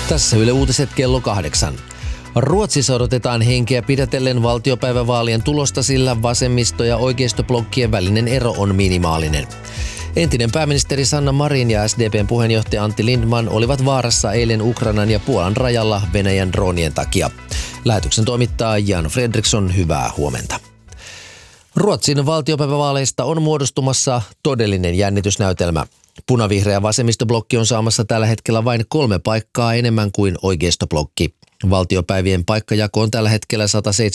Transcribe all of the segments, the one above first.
Tässä Yle Uutiset kello 8. Ruotsissa odotetaan henkeä pidätellen valtiopäivävaalien tulosta, sillä vasemmisto- ja oikeistoblokkien välinen ero on minimaalinen. Entinen pääministeri Sanna Marin ja SDP:n puheenjohtaja Antti Lindman olivat vaarassa eilen Ukrainan ja Puolan rajalla Venäjän droonien takia. Lähetyksen toimittaa Jan Fredriksson, hyvää huomenta. Ruotsin valtiopäivävaaleista on muodostumassa todellinen jännitysnäytelmä. Punavihreä vasemmistoblokki on saamassa tällä hetkellä vain 3 paikkaa enemmän kuin oikeistoblokki. Valtiopäivien paikkajako on tällä hetkellä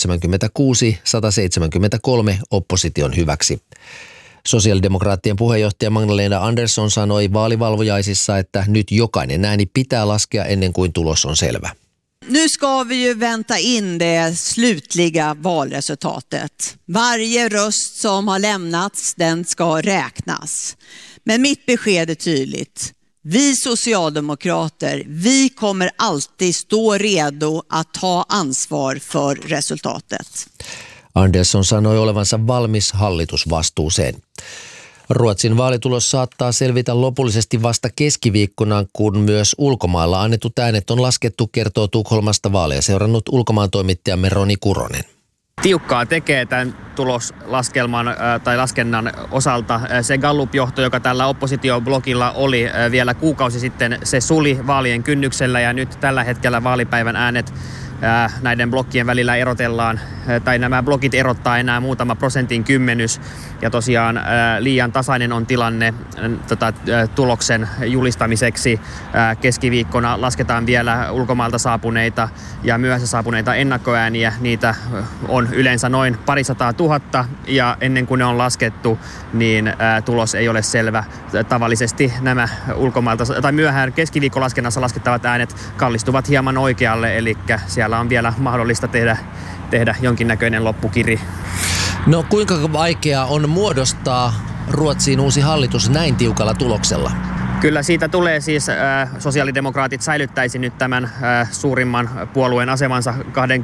176-173 opposition hyväksi. Sosiaalidemokraattien puheenjohtaja Magdalena Andersson sanoi vaalivalvojaisissa, että nyt jokainen ääni pitää laskea ennen kuin tulos on selvä. Nu ska vi ju vänta in det slutliga valresultatet. Varje röst som har lämnats, den ska räknas. Men mitt besked är tydligt. Vi socialdemokrater, vi kommer alltid stå redo att ta ansvar för resultatet. Andersson sanoi olevansa valmis hallitusvastuuseen. Ruotsin vaalitulos saattaa selvitä lopullisesti vasta keskiviikkona, kun myös ulkomailla annetut äänet on laskettu, kertoo Tukholmasta vaaleja seurannut ulkomaantoimittajamme Roni Kuronen. Tiukkaa tekee tämän tuloslaskelman tai laskennan osalta. Se Gallup-johto, joka tällä oppositioblogilla oli vielä kuukausi sitten, se suli vaalien kynnyksellä ja nyt tällä hetkellä vaalipäivän äänet näiden blokkien välillä erotellaan, tai nämä blokit erottaa enää muutama prosentin kymmenys. Ja tosiaan liian tasainen on tilanne tuloksen julistamiseksi. Keskiviikkona lasketaan vielä ulkomailta saapuneita ja myöhässä saapuneita ennakkoääniä. Niitä on yleensä noin 200 000 ja ennen kuin ne on laskettu, niin tulos ei ole selvä. Tavallisesti nämä ulkomailta tai myöhään keskiviikkolaskennassa laskettavat äänet kallistuvat hieman oikealle, eli siellä on vielä mahdollista tehdä jonkinnäköinen loppukiri. No kuinka vaikeaa on muodostaa Ruotsiin uusi hallitus näin tiukalla tuloksella? Kyllä siitä tulee siis, sosiaalidemokraatit säilyttäisi nyt tämän suurimman puolueen asemansa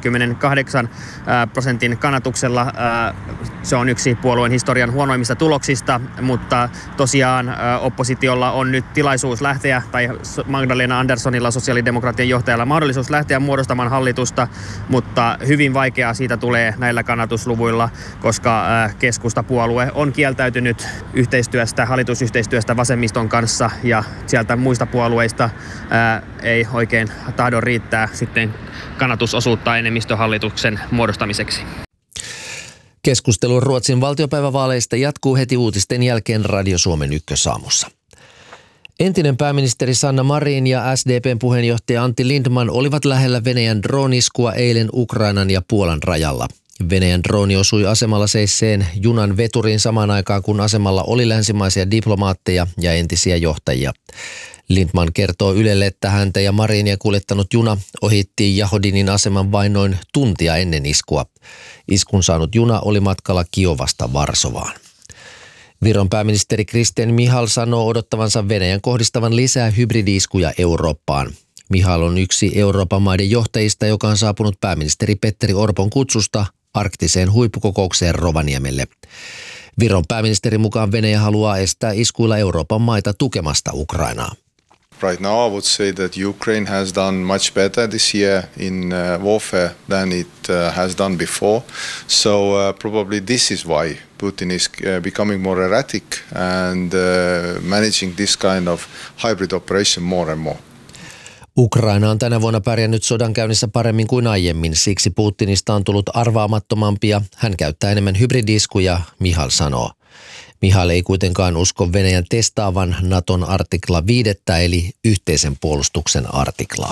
28% kannatuksella. Se on yksi puolueen historian huonoimmista tuloksista, mutta tosiaan oppositiolla on nyt tilaisuus lähteä, tai Magdalena Anderssonilla, sosiaalidemokraattien johtajalla, mahdollisuus lähteä muodostamaan hallitusta, mutta hyvin vaikeaa siitä tulee näillä kannatusluvuilla, koska keskustapuolue on kieltäytynyt hallitusyhteistyöstä vasemmiston kanssa, ja sieltä muista puolueista ei oikein tahdo riittää sitten kannatusosuutta enemmistöhallituksen muodostamiseksi. Keskustelu Ruotsin valtiopäivävaaleista jatkuu heti uutisten jälkeen Radio Suomen Ykkösaamussa. Entinen pääministeri Sanna Marin ja SDP:n puheenjohtaja Antti Lindman olivat lähellä Venäjän drooniskua eilen Ukrainan ja Puolan rajalla. Venäjän drooni osui asemalla seisseen junan veturiin samaan aikaan, kun asemalla oli länsimaisia diplomaatteja ja entisiä johtajia. Lindman kertoo Ylelle, että häntä ja Marinia kuljettanut juna ohitti Jahodinin aseman vain noin tuntia ennen iskua. Iskun saanut juna oli matkalla Kiovasta Varsovaan. Viron pääministeri Kristen Michal sanoo odottavansa Venäjän kohdistavan lisää hybridi-iskuja Eurooppaan. Michal on yksi Euroopan maiden johtajista, joka on saapunut pääministeri Petteri Orpon kutsusta arktiseen huippukokoukseen Rovaniemelle. Viron pääministerin mukaan Venäjä haluaa estää iskuilla Euroopan maita tukemasta Ukrainaa. Right now I would say that Ukraine has done much better this year in warfare than it has done before. So probably this is why Putin is becoming more erratic and managing this kind of hybrid operation more and more. Ukraina on tänä vuonna pärjännyt sodankäynnissä paremmin kuin aiemmin, siksi Putinista on tullut arvaamatttomampia. Hän käyttää enemmän hybridiskuja, Michal sanoo. Michal ei kuitenkaan usko Venäjän testaavan Naton artikla 5 eli yhteisen puolustuksen artiklaa.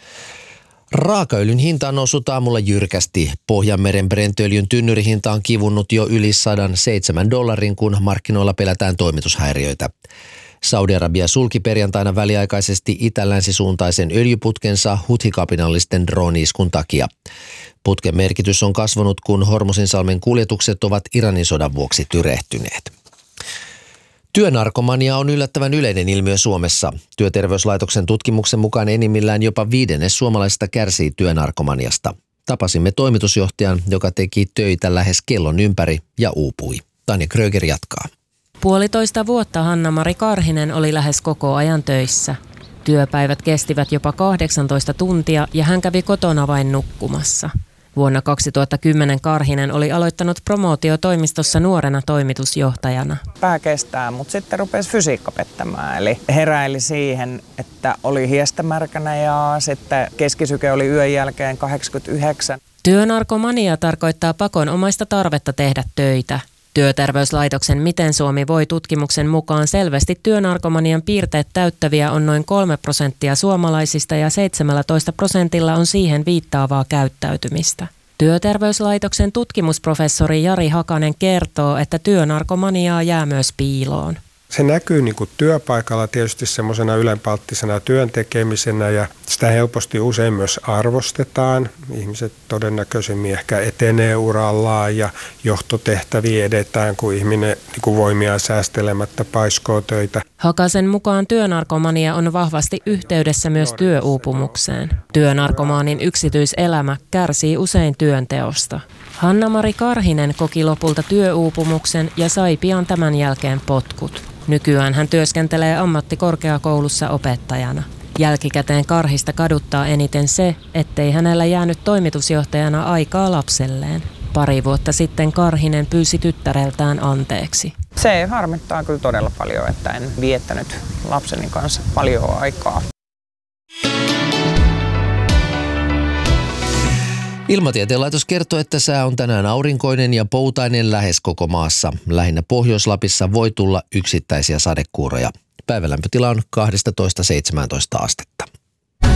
Raakaöljyn hinta on noussut aamulla jyrkästi. Pohjanmeren Brent-öljyn tynnyrihinta on kivunnut jo yli $107, kun markkinoilla pelätään toimitushäiriöitä. Saudi-Arabia sulki perjantaina väliaikaisesti itä-länsisuuntaisen öljyputkensa Houthi-kapinallisten drooni-iskun takia. Putken merkitys on kasvanut, kun Hormuzinsalmen kuljetukset ovat Iranin sodan vuoksi tyrehtyneet. Työnarkomania on yllättävän yleinen ilmiö Suomessa. Työterveyslaitoksen tutkimuksen mukaan enimmillään jopa 1/5 suomalaisista kärsii työnarkomaniasta. Tapasimme toimitusjohtajan, joka teki töitä lähes kellon ympäri ja uupui. Tanja Kröger jatkaa. 1,5 vuotta Hanna-Mari Karhinen oli lähes koko ajan töissä. Työpäivät kestivät jopa 18 tuntia ja hän kävi kotona vain nukkumassa. Vuonna 2010 Karhinen oli aloittanut promootiotoimistossa nuorena toimitusjohtajana. Pää kestää, mutta sitten rupesi fysiikka pettämään. Eli heräili siihen, että oli hiestämärkänä ja sitten keskisyke oli yön jälkeen 89. Työnarkomania tarkoittaa pakonomaista tarvetta tehdä töitä. Työterveyslaitoksen Miten Suomi voi -tutkimuksen mukaan selvästi työnarkomanian piirteet täyttäviä on noin 3% suomalaisista ja 17% on siihen viittaavaa käyttäytymistä. Työterveyslaitoksen tutkimusprofessori Jari Hakanen kertoo, että työnarkomaniaa jää myös piiloon. Se näkyy niin kuin työpaikalla tietysti semmoisena ylenpalttisena työntekemisenä ja sitä helposti usein myös arvostetaan. Ihmiset todennäköisemmin ehkä etenee urallaan ja johtotehtäviä edetään, kun ihminen niin kuin voimia säästelemättä paiskoo töitä. Hakasen mukaan työnarkomania on vahvasti yhteydessä myös työuupumukseen. Työnarkomaanin yksityiselämä kärsii usein työnteosta. Hanna-Mari Karhinen koki lopulta työuupumuksen ja sai pian tämän jälkeen potkut. Nykyään hän työskentelee ammattikorkeakoulussa opettajana. Jälkikäteen Karhista kaduttaa eniten se, ettei hänellä jäänyt toimitusjohtajana aikaa lapselleen. Pari vuotta sitten Karhinen pyysi tyttäreltään anteeksi. Se harmittaa kyllä todella paljon, että en viettänyt lapseni kanssa paljon aikaa. Ilmatieteen laitos kertoo, että sää on tänään aurinkoinen ja poutainen lähes koko maassa. Lähinnä Pohjois-Lapissa voi tulla yksittäisiä sadekuuroja. Päivälämpötila on 12–17 astetta.